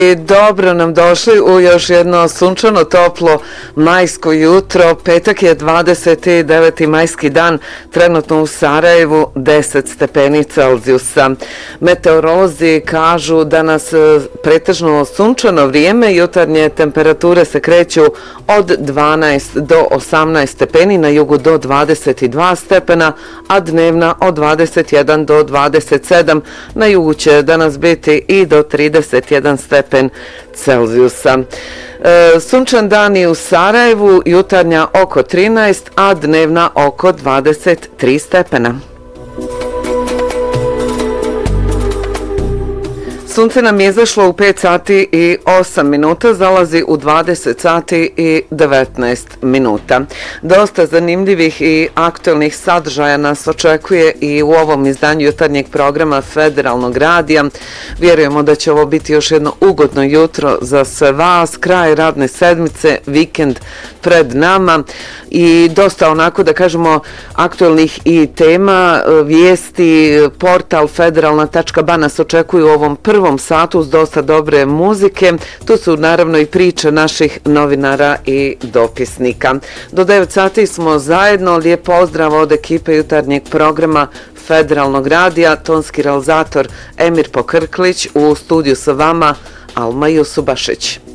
Dobro nam došli u još jedno sunčano, toplo majsko jutro. Petak je 29. majski dan, trenutno u Sarajevu 10 stepeni Celzijusa. Meteorolozi kažu da nas pretežno sunčano vrijeme, jutarnje temperature se kreću od 12 do 18 stepeni, na jugu do 22 stepena, a dnevna od 21 do 27. Na jugu će danas biti i do 31 stepen Celzijusa. Sunčan dan i u Sarajevu, jutarnja oko 13, a dnevna oko 23 stepena. Sunce nam je izašlo u 5 sati i 8 minuta, zalazi u 20 sati i 19 minuta. Dosta zanimljivih i aktualnih sadržaja nas očekuje i u ovom izdanju jutarnjeg programa Federalnog radija. Vjerujemo da će ovo biti još jedno ugodno jutro za sve vas, kraj radne sedmice, vikend pred nama i dosta onako da kažemo aktualnih i tema, vijesti, portal federalna.ba nas očekuju u ovom prvom satu uz dosta dobre muzike. Tu su naravno i priče naših novinara i dopisnika. Do 9 sati smo zajedno. Lijep pozdrav od ekipe jutarnjeg programa Federalnog radija, tonski realizator Emir Pokrklić, u studiju sa vama Alma Jusubašić.